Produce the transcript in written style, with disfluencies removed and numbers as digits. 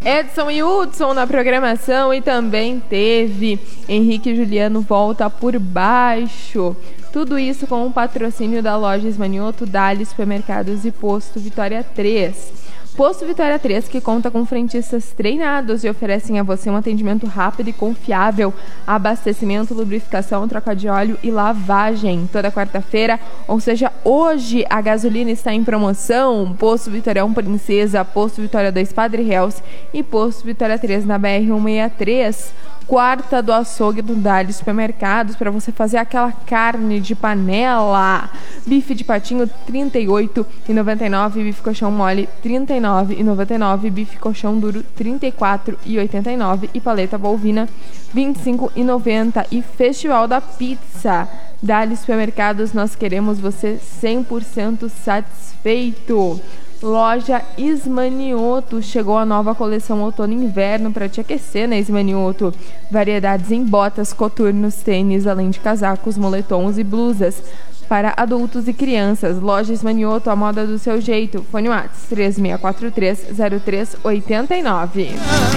Edson e Hudson na programação e também teve Henrique e Juliano Volta por Baixo. Tudo isso com o patrocínio da Lojas Manioto, Dali Supermercados e Posto Vitória 3. Posto Vitória 3, que conta com frentistas treinados e oferecem a você um atendimento rápido e confiável, abastecimento, lubrificação, troca de óleo e lavagem. Toda quarta-feira, ou seja, hoje, a gasolina está em promoção. Posto Vitória 1 Princesa, Posto Vitória 2 Padre Reus e Posto Vitória 3 na BR-163. Quarta do açougue do Dali Supermercados, para você fazer aquela carne de panela. Bife de patinho R$ 38,99, bife colchão mole R$ 39,99, bife colchão duro R$ 34,89 e paleta bovina R$ 25,90. E Festival da Pizza. Dali Supermercados, nós queremos você 100% satisfeito. Loja Ismanioto, chegou a nova coleção outono e inverno para te aquecer, né, Ismanioto? Variedades em botas, coturnos, tênis, além de casacos, moletons e blusas para adultos e crianças. Loja Ismanioto, a moda do seu jeito. Fone WhatsApp 3643-0389.